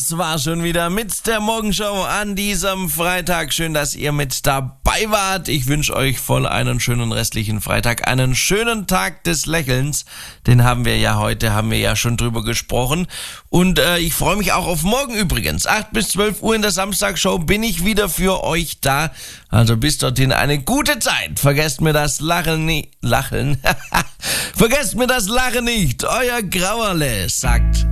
Das war schon wieder mit der Morgenshow an diesem Freitag. Schön, dass ihr mit dabei wart. Ich wünsche euch voll einen schönen restlichen Freitag, einen schönen Tag des Lächelns. Den haben wir ja heute, haben wir ja schon drüber gesprochen. Und ich freue mich auch auf morgen übrigens. 8 bis 12 Uhr in der Samstagshow bin ich wieder für euch da. Also bis dorthin eine gute Zeit. Vergesst mir das Lachen nicht. Vergesst mir das Lachen nicht. Euer Grauerle sagt